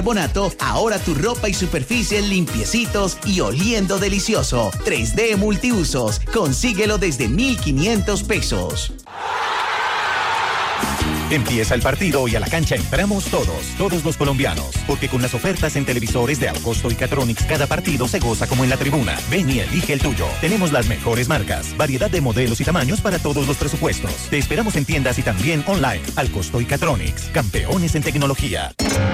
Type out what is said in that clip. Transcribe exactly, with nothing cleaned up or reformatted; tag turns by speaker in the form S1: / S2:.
S1: Bonato, ahora tu ropa y superficie limpiecitos y oliendo delicioso. tres D Multiusos, consíguelo desde mil quinientos pesos.
S2: Empieza el partido y a la cancha entramos todos, todos los colombianos, porque con las ofertas en televisores de Alcosto y Catronics cada partido se goza como en la tribuna. Ven y elige el tuyo. Tenemos las mejores marcas, variedad de modelos y tamaños para todos los presupuestos. Te esperamos en tiendas y también online. Alcosto y Catronics, campeones en tecnología.